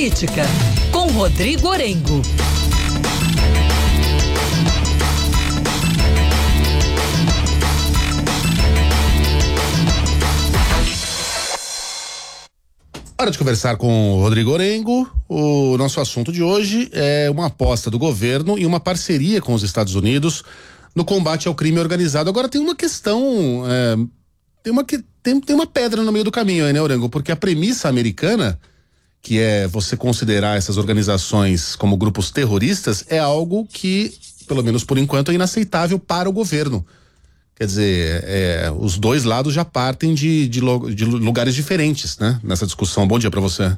Política, com Rodrigo Orengo. Hora de conversar com o Rodrigo Orengo. O nosso assunto de hoje é uma aposta do governo e uma parceria com os Estados Unidos no combate ao crime organizado. Agora tem uma questão, tem uma pedra no meio do caminho aí, né, Orengo? Porque a premissa americana, que é você considerar essas organizações como grupos terroristas, é algo que, pelo menos por enquanto, é inaceitável para o governo. Quer dizer, os dois lados já partem de lugares diferentes, né? Nessa discussão. Bom dia para você.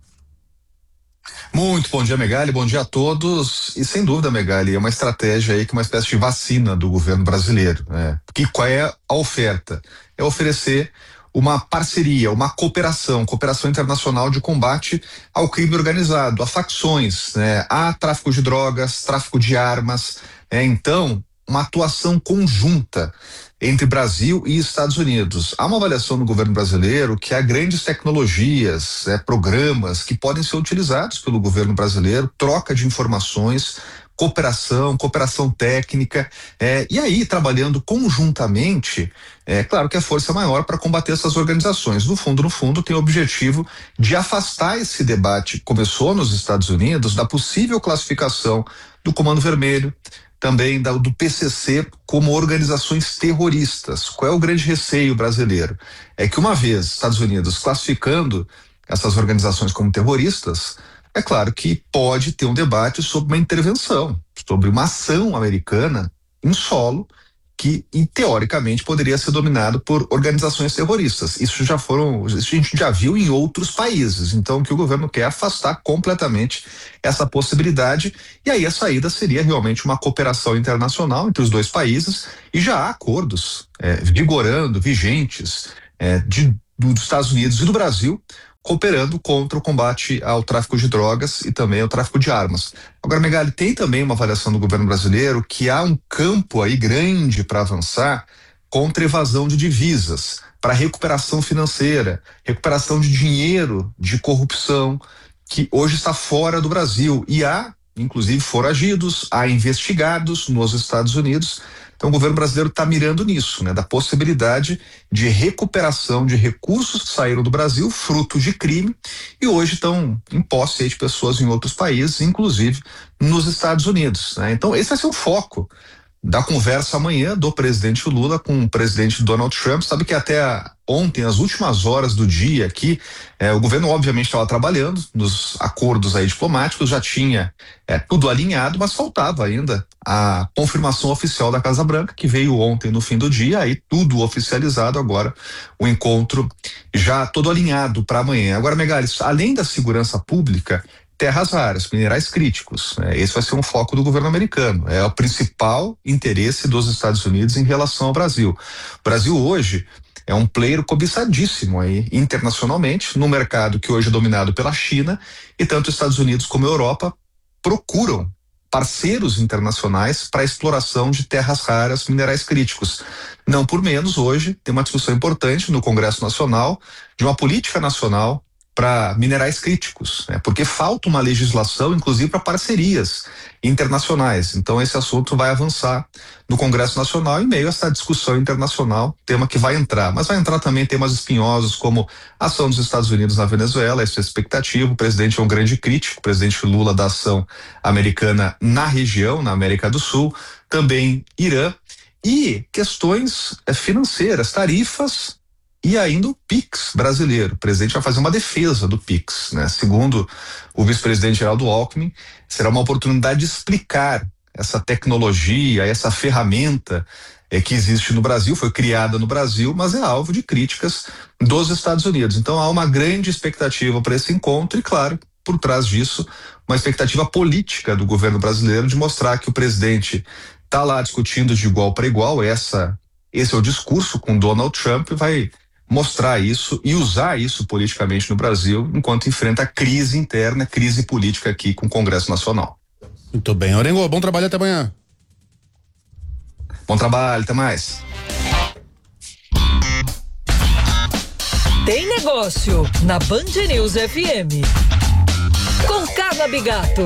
Muito bom dia, Megali, bom dia a todos. E sem dúvida, Megali, é uma estratégia aí que é uma espécie de vacina do governo brasileiro, né? Porque qual é a oferta? É oferecer uma parceria, uma cooperação internacional de combate ao crime organizado, a facções, né? A tráfico de drogas, tráfico de armas, então uma atuação conjunta entre Brasil e Estados Unidos. Há uma avaliação no governo brasileiro que há grandes tecnologias, programas que podem ser utilizados pelo governo brasileiro, troca de informações, cooperação técnica, e aí trabalhando conjuntamente, claro que a força é maior para combater essas organizações. No fundo, tem o objetivo de afastar esse debate que começou nos Estados Unidos da possível classificação do Comando Vermelho, também do PCC como organizações terroristas. Qual é o grande receio brasileiro? É que uma vez Estados Unidos classificando essas organizações como terroristas, é claro que pode ter um debate sobre uma intervenção, sobre uma ação americana em solo que, teoricamente, poderia ser dominado por organizações terroristas. Isso a gente já viu em outros países. Então, o que o governo quer é afastar completamente essa possibilidade. E aí a saída seria realmente uma cooperação internacional entre os dois países. E já há acordos vigentes, dos Estados Unidos e do Brasil, cooperando contra o combate ao tráfico de drogas e também ao tráfico de armas. Agora, Megali, tem também uma avaliação do governo brasileiro que há um campo aí grande para avançar contra evasão de divisas, para recuperação financeira, recuperação de dinheiro de corrupção que hoje está fora do Brasil. E há, inclusive, foragidos, há investigados nos Estados Unidos. Então o governo brasileiro está mirando nisso, né? Da possibilidade de recuperação de recursos que saíram do Brasil, fruto de crime, e hoje estão em posse aí de pessoas em outros países, inclusive nos Estados Unidos, né? Então esse vai ser o foco da conversa amanhã do presidente Lula com o presidente Donald Trump. Sabe que até ontem, as últimas horas do dia aqui, o governo obviamente estava trabalhando nos acordos aí diplomáticos, já tinha tudo alinhado, mas faltava ainda a confirmação oficial da Casa Branca, que veio ontem no fim do dia, aí tudo oficializado agora, o encontro já todo alinhado para amanhã. Agora, Megali, além da segurança pública, terras raras, minerais críticos, esse vai ser um foco do governo americano, é o principal interesse dos Estados Unidos em relação ao Brasil. O Brasil hoje é um player cobiçadíssimo aí internacionalmente, no mercado que hoje é dominado pela China, e tanto Estados Unidos como a Europa procuram parceiros internacionais para a exploração de terras raras, minerais críticos. Não por menos, hoje tem uma discussão importante no Congresso Nacional de uma política nacional para minerais críticos, porque falta uma legislação, inclusive para parcerias internacionais. Então esse assunto vai avançar no Congresso Nacional em meio a essa discussão internacional, tema que vai entrar. Mas vai entrar também temas espinhosos como a ação dos Estados Unidos na Venezuela, essa é a expectativa. O presidente é um grande crítico, o presidente Lula, da ação americana na região, na América do Sul, também Irã, e questões financeiras, tarifas, e ainda o PIX brasileiro. O presidente vai fazer uma defesa do PIX, né? Segundo o vice-presidente Geraldo Alckmin, será uma oportunidade de explicar essa tecnologia, essa ferramenta que existe no Brasil, foi criada no Brasil, mas é alvo de críticas dos Estados Unidos. Então há uma grande expectativa para esse encontro e, claro, por trás disso, uma expectativa política do governo brasileiro de mostrar que o presidente está lá discutindo de igual para igual. Esse é o discurso com Donald Trump, vai mostrar isso e usar isso politicamente no Brasil, enquanto enfrenta a crise interna, crise política aqui com o Congresso Nacional. Muito bem, Orengo, bom trabalho, até amanhã. Bom trabalho, até mais. Tem negócio na Band News FM. com Carla Bigato.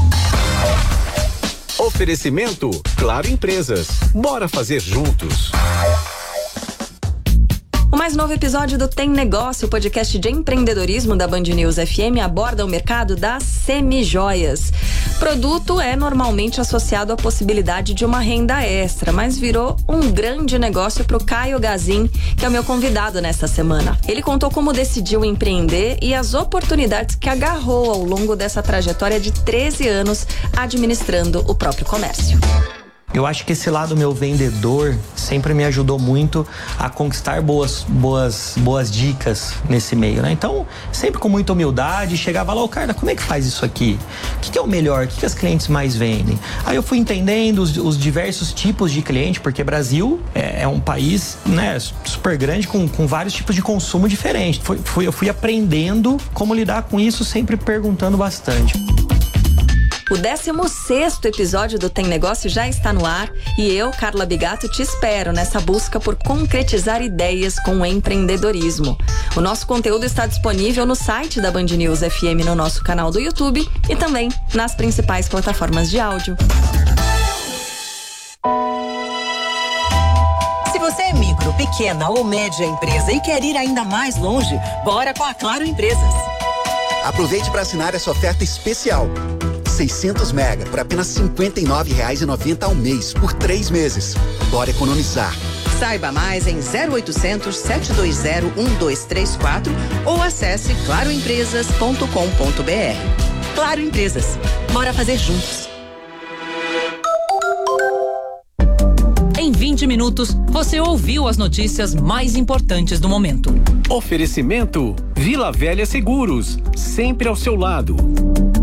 Oferecimento Claro Empresas. Bora fazer juntos. O mais novo episódio do Tem Negócio, o podcast de empreendedorismo da Band News FM, aborda o mercado das semijoias. Produto é normalmente associado à possibilidade de uma renda extra, mas virou um grande negócio para o Caio Gazin, que é o meu convidado nesta semana. Ele contou como decidiu empreender e as oportunidades que agarrou ao longo dessa trajetória de 13 anos administrando o próprio comércio. Eu acho que esse lado meu vendedor sempre me ajudou muito a conquistar boas dicas nesse meio, né? Então, sempre com muita humildade, chegava lá, Carla, como é que faz isso aqui? O que é o melhor? O que as clientes mais vendem? Aí eu fui entendendo os diversos tipos de cliente, porque Brasil é um país, né, super grande, com vários tipos de consumo diferentes. Eu fui aprendendo como lidar com isso, sempre perguntando bastante. O 16º episódio do Tem Negócio já está no ar e eu, Carla Bigato, te espero nessa busca por concretizar ideias com o empreendedorismo. O nosso conteúdo está disponível no site da Band News FM, no nosso canal do YouTube e também nas principais plataformas de áudio. Se você é micro, pequena ou média empresa e quer ir ainda mais longe, bora com a Claro Empresas. Aproveite para assinar essa oferta especial. 600 mega por apenas R$ 59,90 ao mês, por 3 meses. Bora economizar. Saiba mais em 0800 720 1234 ou acesse claroempresas.com.br. Claro Empresas. Bora fazer juntos. Em 20 minutos, você ouviu as notícias mais importantes do momento. Oferecimento Vila Velha Seguros. Sempre ao seu lado.